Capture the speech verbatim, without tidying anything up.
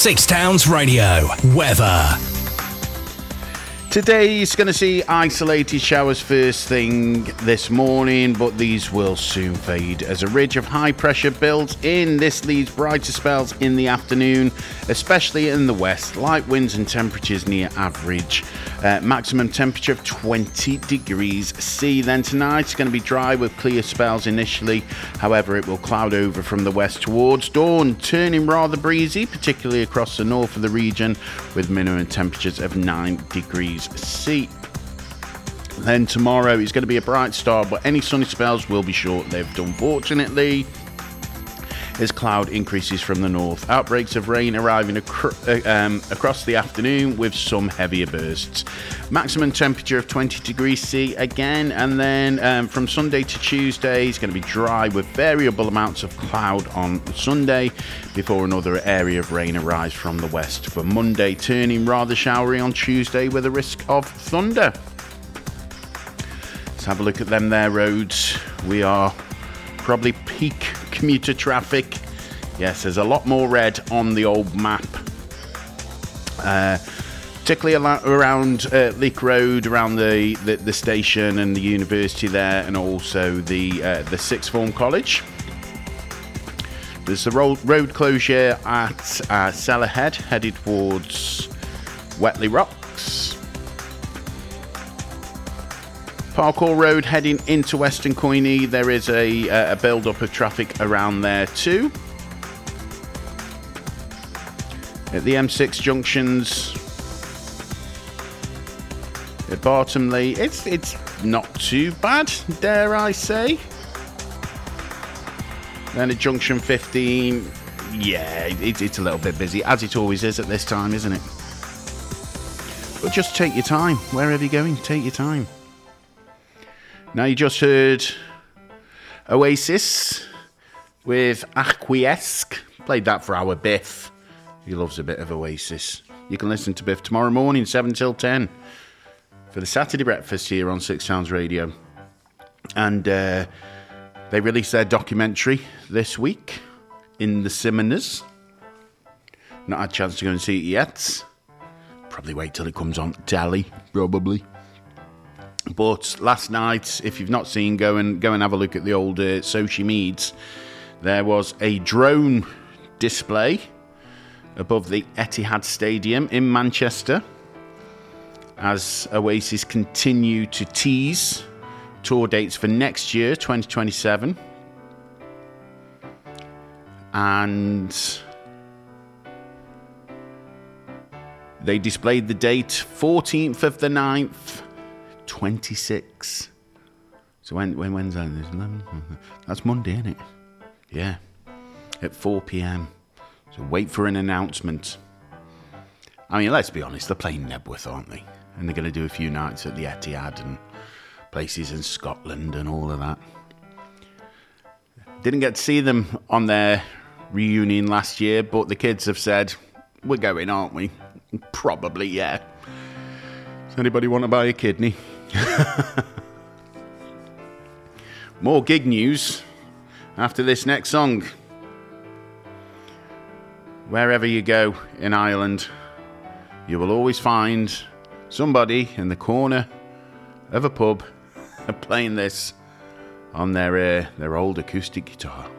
Six Towns Radio. Weather. Today's going to see isolated showers first thing this morning, but these will soon fade as a ridge of high pressure builds in. This leaves brighter spells in the afternoon, especially in the west. Light winds and temperatures near average. Uh, maximum temperature of twenty degrees C. Then tonight it's going to be dry with clear spells initially. However, it will cloud over from the west towards dawn, turning rather breezy, particularly across the north of the region, with minimum temperatures of nine degrees C. Then tomorrow is going to be a bright start, but any sunny spells will be short-lived, unfortunately, as cloud increases from the north. Outbreaks of rain arriving acro- uh, um, across the afternoon with some heavier bursts. Maximum temperature of twenty degrees C again, and then um, from Sunday to Tuesday is going to be dry with variable amounts of cloud on Sunday before another area of rain arrives from the west. For Monday, turning rather showery on Tuesday with a risk of thunder. Let's have a look at them there roads. We are probably peak commuter traffic. Yes, there's a lot more red on the old map. Uh, particularly around uh, Leek Road, around the, the, the station and the university there, and also the uh, the sixth form college. There's a road, road closure at uh, Sellerhead, headed towards Wetley Rocks. Parkour Road heading into Western Coyney, there is a, a build-up of traffic around there too. At the M six junctions, at Bartomley, it's it's not too bad, dare I say. Then at Junction fifteen, yeah, it, it's a little bit busy, as it always is at this time, isn't it? But just take your time, wherever you're going, take your time. Now you just heard Oasis with Acquiesce. Played that for our Biff. He loves a bit of Oasis. You can listen to Biff tomorrow morning, seven till ten, for the Saturday breakfast here on Six Towns Radio. And uh, they released their documentary this week in the cinemas. Not had a chance to go and see it yet. Probably wait till it comes on telly, probably. But last night, if you've not seen, go and go and have a look at the old uh, Sochi Meads. There was a drone display above the Etihad Stadium in Manchester as Oasis continue to tease tour dates for next year, twenty twenty-seven. And they displayed the date, fourteenth of the ninth, twenty-six. So when, when when's that? That's Monday, isn't it? Yeah. At four p.m. So wait for an announcement. I mean, let's be honest, they're playing Nebworth, aren't they? And they're going to do a few nights at the Etihad and places in Scotland and all of that. Didn't get to see them on their reunion last year, but the kids have said, we're going, aren't we? Probably, yeah. Does anybody want to buy a kidney? More gig news after this next song. Wherever you go in Ireland, you will always find somebody in the corner of a pub playing this on their uh, their old acoustic guitar.